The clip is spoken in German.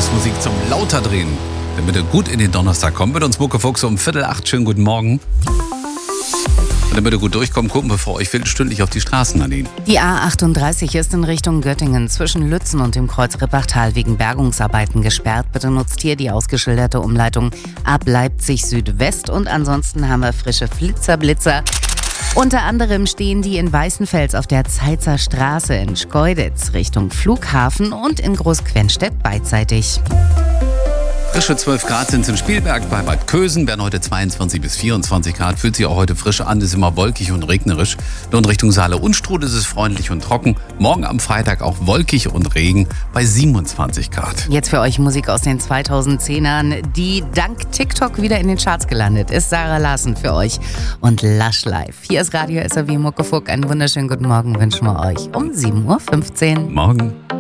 Musik zum lauter drehen, damit ihr gut in den Donnerstag kommt. Mit uns Muckefuchs um 7:15. Schönen guten Morgen. Und damit ihr gut durchkommt, gucken wir vor euch viertelstündlich auf die Straßen, Nadine. Die A38 ist in Richtung Göttingen zwischen Lützen und dem Kreuz Rippachtal wegen Bergungsarbeiten gesperrt. Bitte nutzt hier die ausgeschilderte Umleitung ab Leipzig Südwest. Und ansonsten haben wir frische Flitzer-Blitzer. Unter anderem stehen die in Weißenfels auf der Zeitzer Straße in Schkeuditz Richtung Flughafen und in Großquenstedt beidseitig. Frische 12 Grad sind es in Spielberg, bei Bad Kösen werden heute 22 bis 24 Grad. Fühlt sich auch heute frisch an, ist immer wolkig und regnerisch. Nur in Richtung Saale und Struth ist es freundlich und trocken. Morgen am Freitag auch wolkig und Regen bei 27 Grad. Jetzt für euch Musik aus den 2010ern, die dank TikTok wieder in den Charts gelandet ist. Sarah Larsen für euch und Lush Life. Hier ist Radio SAW Muckefuck. Einen wunderschönen guten Morgen wünschen wir euch um 7:15 Uhr. Morgen.